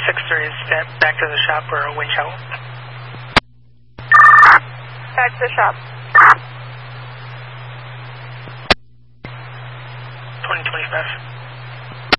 630 is back to the shop or a winch out. Back to the shop. 2025.